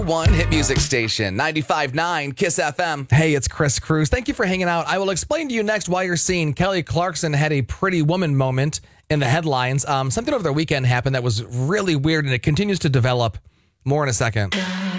One hit music station, 95.9 Kiss FM. Hey, it's Chris Cruz. Thank you for hanging out. I will explain to you next why you're seeing Kelly Clarkson had a Pretty Woman moment in the headlines. Something over the weekend happened that was really weird, and it continues to develop. More in a second.